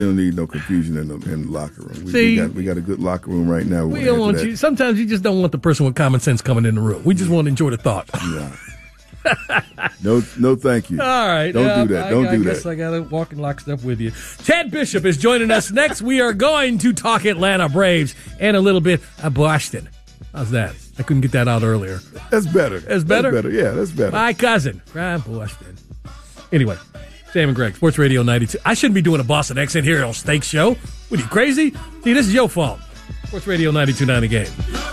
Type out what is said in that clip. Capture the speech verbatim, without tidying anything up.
don't need no confusion in the, in the locker room. We, See, we, got, we got a good locker room right now. We don't want you. Sometimes you just don't want the person with common sense coming in the room. We just want to enjoy the thought. Yeah. no, no, thank you. All right. Don't uh, do that. I, Don't I do guess that. I got to walk and lockstep with you. Ted Bishop is joining us next. We are going to talk Atlanta Braves and a little bit of Boston. How's that? I couldn't get that out earlier. That's better. That's better? That's better. Yeah, that's better. My cousin from Boston. Anyway, Sam and Greg, Sports Radio ninety-two. I shouldn't be doing a Boston accent here on Steak Show. What are you, crazy? See, this is your fault. Sports Radio ninety-two point nine The Game.